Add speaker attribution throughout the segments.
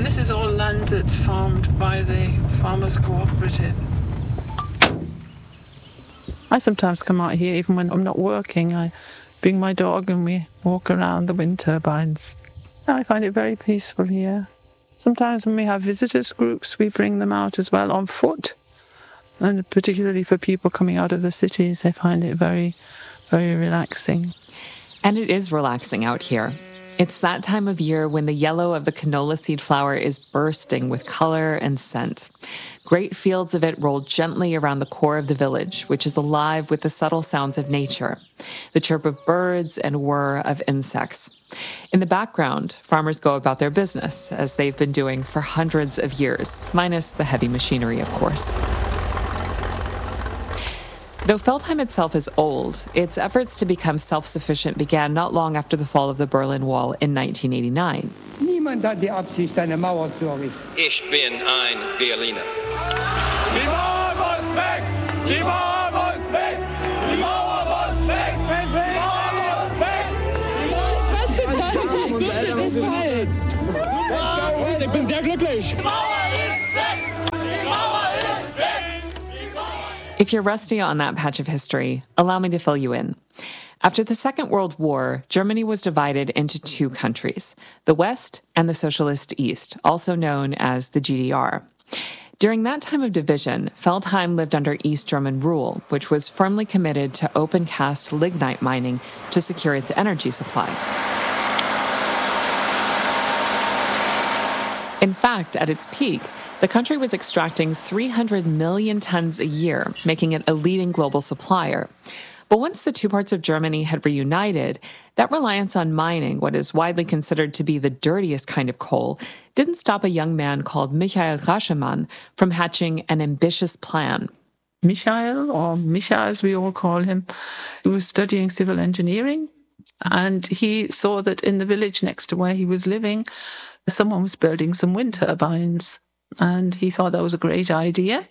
Speaker 1: This is all land that's farmed by the Farmers Cooperative. I sometimes come out here even when I'm not working. I bring my dog and we walk around the wind turbines. I find it very peaceful here. Sometimes when we have visitors groups, we bring them out as well on foot. And particularly for people coming out of the cities, they find it very, very relaxing.
Speaker 2: And it is relaxing out here. It's that time of year when the yellow of the canola seed flower is bursting with color and scent. Great fields of it roll gently around the core of the village, which is alive with the subtle sounds of nature, the chirp of birds and whir of insects. In the background, farmers go about their business, as they've been doing for hundreds of years, minus the heavy machinery, of course. Though Feldheim itself is old, its efforts to become self-sufficient began not long after the fall of the Berlin Wall in 1989.
Speaker 3: Niemand hat die Absicht, eine Mauer zu errichten.
Speaker 4: Ich bin ein Berliner.
Speaker 5: Die Mauer muss weg! Die Mauer muss weg! Die Mauer muss weg! Die Mauer muss weg!
Speaker 6: Was total! Das ist toll! Ich bin sehr glücklich!
Speaker 5: Die Mauer ist weg! Die Mauer ist weg!
Speaker 2: If you're rusty on that patch of history, allow me to fill you in. After the Second World War, Germany was divided into two countries, the West and the Socialist East, also known as the GDR. During that time of division, Feldheim lived under East German rule, which was firmly committed to open-cast lignite mining to secure its energy supply. In fact, at its peak, the country was extracting 300 million tons a year, making it a leading global supplier. But once the two parts of Germany had reunited, that reliance on mining, what is widely considered to be the dirtiest kind of coal, didn't stop a young man called Michael Raschemann from hatching an ambitious plan.
Speaker 1: Michael, or Misha as we all call him, he was studying civil engineering, and he saw that in the village next to where he was living, someone was building some wind turbines, and he thought that was a great idea.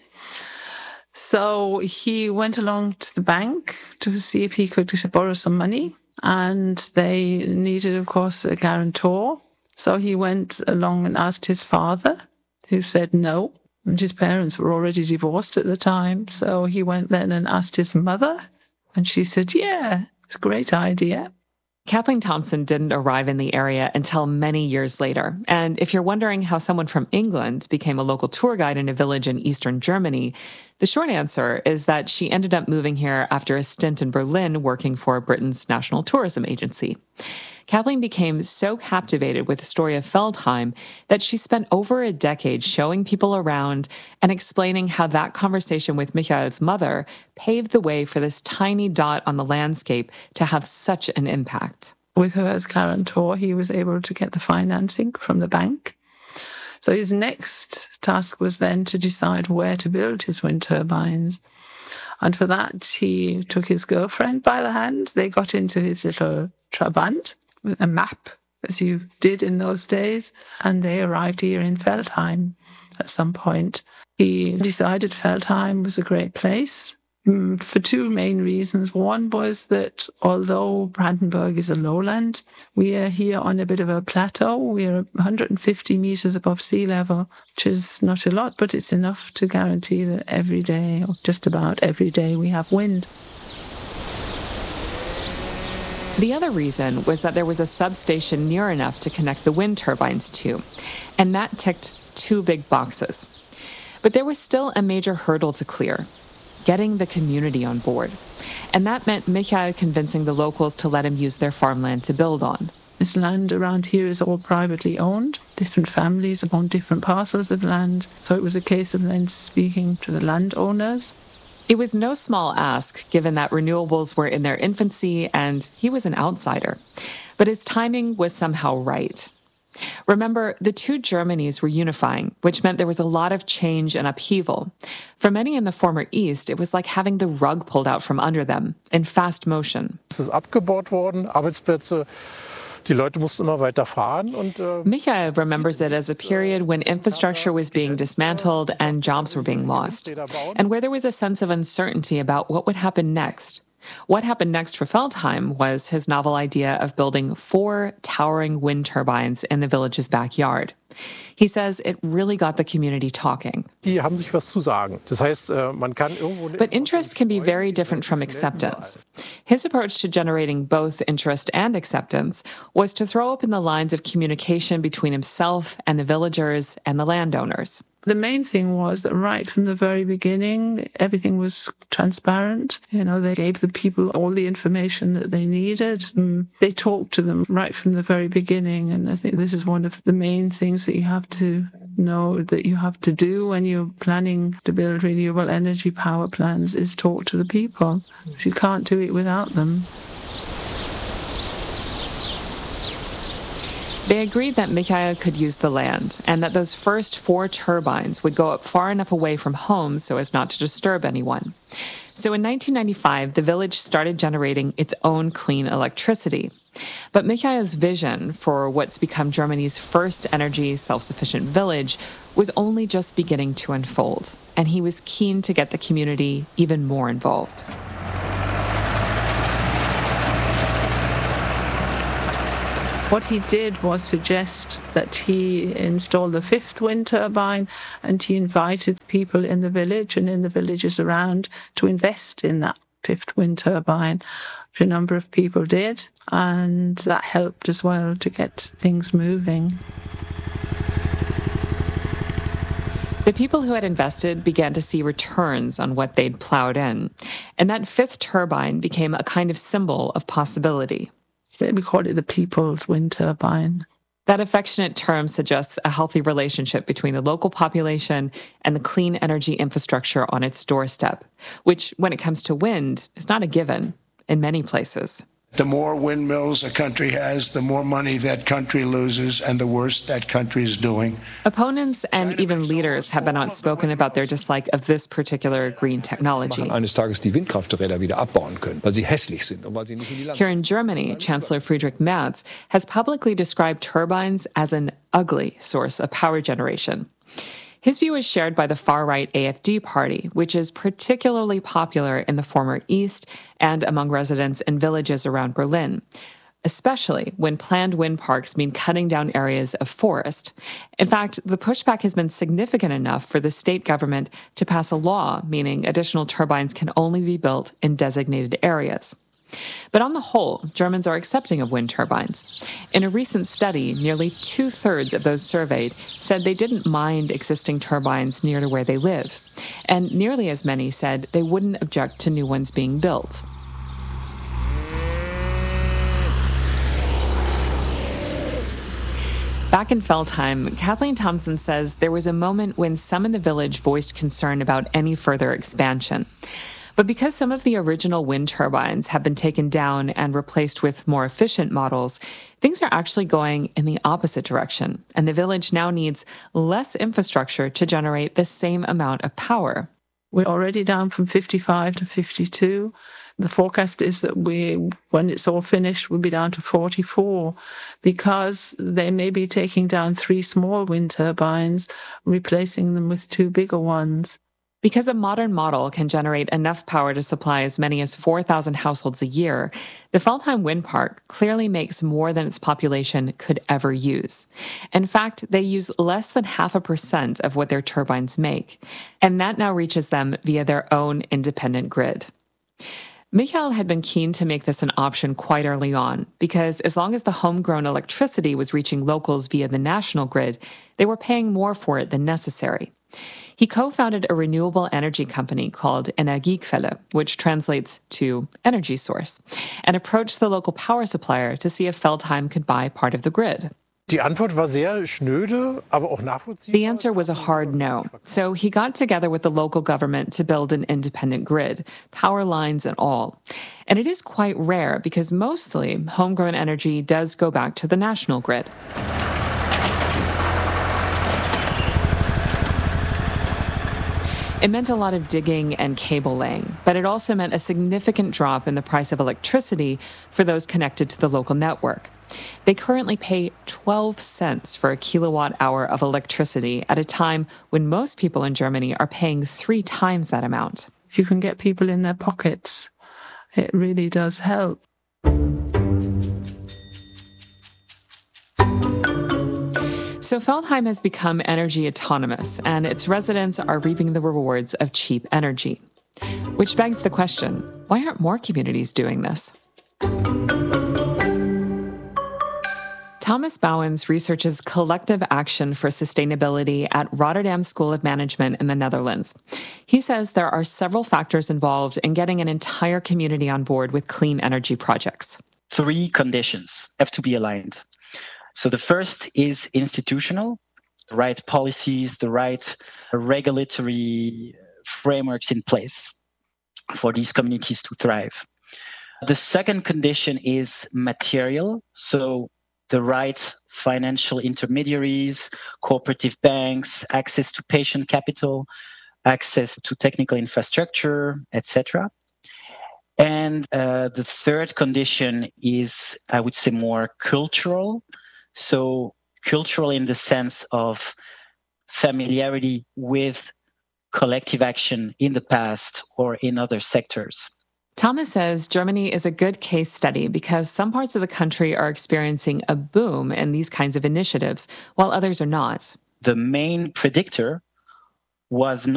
Speaker 1: So he went along to the bank to see if he could borrow some money, and they needed, of course, a guarantor. So he went along and asked his father, who said no, and his parents were already divorced at the time. So he went then and asked his mother, and she said, yeah, it's a great idea.
Speaker 2: Kathleen Thompson didn't arrive in the area until many years later. And if you're wondering how someone from England became a local tour guide in a village in eastern Germany, the short answer is that she ended up moving here after a stint in Berlin working for Britain's National Tourism Agency. Kathleen became so captivated with the story of Feldheim that she spent over a decade showing people around and explaining how that conversation with Michael's mother paved the way for this tiny dot on the landscape to have such an impact.
Speaker 1: With her as guarantor, he was able to get the financing from the bank. So his next task was then to decide where to build his wind turbines. And for that, he took his girlfriend by the hand. They got into his little Trabant with a map, as you did in those days, and they arrived here in Feldheim at some point. He decided Feldheim was a great place for two main reasons. One was that although Brandenburg is a lowland, we are here on a bit of a plateau. We are 150 meters above sea level, which is not a lot, but it's enough to guarantee that every day, or just about every day, we have wind.
Speaker 2: The other reason was that there was a substation near enough to connect the wind turbines to, and that ticked two big boxes. But there was still a major hurdle to clear: getting the community on board. And that meant Michael convincing the locals to let him use their farmland to build on.
Speaker 1: This land around here is all privately owned. Different families own different parcels of land. So it was a case of then speaking to the landowners.
Speaker 2: It was no small ask, given that renewables were in their infancy and he was an outsider. But his timing was somehow right. Remember, the two Germanys were unifying, which meant there was a lot of change and upheaval. For many in the former East, it was like having the rug pulled out from under them, in fast motion.
Speaker 7: Es ist abgebaut worden, Arbeitsplätze. Die Leute mussten immer weiter fahren und
Speaker 2: Michael remembers it as a period when infrastructure was being dismantled and jobs were being lost, and where there was a sense of uncertainty about what would happen next. What happened next for Feldheim was his novel idea of building 4 towering wind turbines in the village's backyard. He says it really got the community talking.
Speaker 7: Die haben sich was zu sagen. Das heißt, man kann irgendwo
Speaker 2: But interest can be very different from acceptance. His approach to generating both interest and acceptance was to throw open the lines of communication between himself and the villagers and the landowners.
Speaker 1: The main thing was that right from the very beginning, everything was transparent. They gave the people all the information that they needed. And they talked to them right from the very beginning. And I think this is one of the main things that you have to know that you have to do when you're planning to build renewable energy power plants is talk to the people. You can't do it without them.
Speaker 2: They agreed that Michael could use the land and that those first 4 turbines would go up far enough away from homes so as not to disturb anyone. So in 1995, the village started generating its own clean electricity. But Michael's vision for what's become Germany's first energy self-sufficient village was only just beginning to unfold, and he was keen to get the community even more involved.
Speaker 1: What he did was suggest that he install the 5th wind turbine, and he invited people in the village and in the villages around to invest in that 5th wind turbine, which a number of people did, and that helped as well to get things moving.
Speaker 2: The people who had invested began to see returns on what they'd plowed in, and that 5th turbine became a kind of symbol of possibility.
Speaker 1: We call it the people's wind turbine.
Speaker 2: That affectionate term suggests a healthy relationship between the local population and the clean energy infrastructure on its doorstep, which, when it comes to wind, is not a given in many places.
Speaker 8: The more windmills a country has, the more money that country loses and the worse that country is doing.
Speaker 2: Opponents and even leaders have been outspoken about their dislike of this particular green technology.
Speaker 9: Eines Tages die Windkrafträder wieder abbauen können, weil sie hässlich sind und weil sie nicht in die Landschaft.
Speaker 2: Here in Germany, Chancellor Friedrich Merz has publicly described turbines as an ugly source of power generation. His view is shared by the far-right AfD party, which is particularly popular in the former East and among residents in villages around Berlin, especially when planned wind parks mean cutting down areas of forest. In fact, the pushback has been significant enough for the state government to pass a law meaning additional turbines can only be built in designated areas. But on the whole, Germans are accepting of wind turbines. In a recent study, nearly 2/3 of those surveyed said they didn't mind existing turbines near to where they live. And nearly as many said they wouldn't object to new ones being built. Back in Feldheim, Kathleen Thompson says there was a moment when some in the village voiced concern about any further expansion. But because some of the original wind turbines have been taken down and replaced with more efficient models, things are actually going in the opposite direction, and the village now needs less infrastructure to generate the same amount of power.
Speaker 1: We're already down from 55 to 52. The forecast is that when it's all finished, we'll be down to 44 because they may be taking down 3 small wind turbines, replacing them with 2 bigger ones.
Speaker 2: Because a modern model can generate enough power to supply as many as 4,000 households a year, the Feldheim Wind Park clearly makes more than its population could ever use. In fact, they use less than 0.5% of what their turbines make, and that now reaches them via their own independent grid. Michael had been keen to make this an option quite early on, because as long as the homegrown electricity was reaching locals via the national grid, they were paying more for it than necessary. He co-founded a renewable energy company called Energiequelle, which translates to energy source, and approached the local power supplier to see if Feldheim could buy part of the grid.
Speaker 7: Die Antwort war sehr schnöde, aber auch nachvollziehbar.
Speaker 2: The answer was a hard no. So he got together with the local government to build an independent grid, power lines and all. And it is quite rare because mostly homegrown energy does go back to the national grid. It meant a lot of digging and cable laying, but it also meant a significant drop in the price of electricity for those connected to the local network. They currently pay 12 cents for a kilowatt hour of electricity at a time when most people in Germany are paying 3 times that amount.
Speaker 1: If you can get people in their pockets it really does help.
Speaker 2: So Feldheim has become energy autonomous, and its residents are reaping the rewards of cheap energy. Which begs the question, why aren't more communities doing this? Thomas Bouwens researches collective action for sustainability at Rotterdam School of Management in the Netherlands. He says there are several factors involved in getting an entire community on board with clean energy projects.
Speaker 10: 3 conditions have to be aligned. So the first is institutional, the right policies, the right regulatory frameworks in place for these communities to thrive. The second condition is material, so the right financial intermediaries, cooperative banks, access to patient capital, access to technical infrastructure, etc. And the third condition is, I would say, more cultural. So cultural in the sense of familiarity with collective action in the past or in other sectors.
Speaker 2: Thomas says Germany is a good case study because some parts of the country are experiencing a boom in these kinds of initiatives, while others are not.
Speaker 10: The main predictor was